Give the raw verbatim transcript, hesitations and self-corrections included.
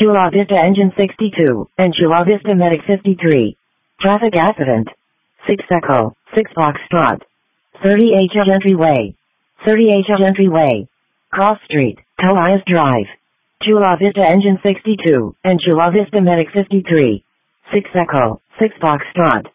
Chula Vista Engine sixty-two, and Chula Vista Medic fifty-three. Traffic accident. six Echo, six Foxtrot. thirty H Entryway. thirty H Entryway. Cross Street, Tobias Drive. Chula Vista Engine sixty-two, and Chula Vista Medic fifty-three. six Echo, six Foxtrot.